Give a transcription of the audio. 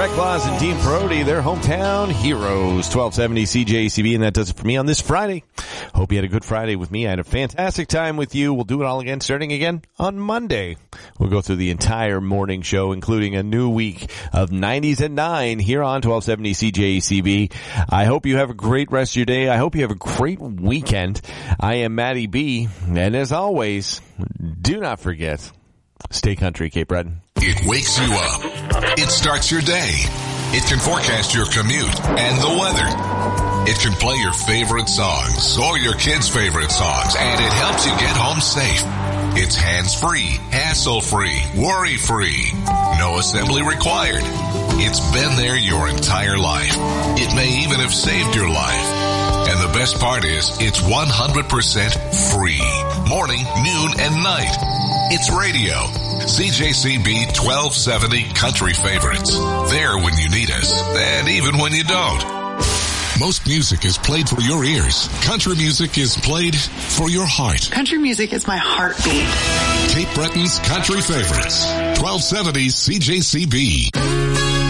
Santa Claus and Dean Brody, their hometown heroes, 1270 CJCB, and that does it for me on this Friday. Hope you had a good Friday with me. I had a fantastic time with you. We'll do it all again, starting again on Monday. We'll go through the entire morning show, including a new week of 90s at 9 here on 1270 CJCB. I hope you have a great rest of your day. I hope you have a great weekend. I am Matty B, and as always, do not forget, stay country, Cape Breton. It wakes you up. It starts your day. It can forecast your commute and the weather. It can play your favorite songs or your kids' favorite songs, and it helps you get home safe. It's hands-free, hassle-free, worry-free. No assembly required. It's been there your entire life. It may even have saved your life. And the best part is, it's 100% free. Morning, noon, and night. It's radio. CJCB 1270 Country Favorites. There when you need us, and even when you don't. Most music is played for your ears. Country music is played for your heart. Country music is my heartbeat. Cape Breton's Country Favorites. 1270 CJCB.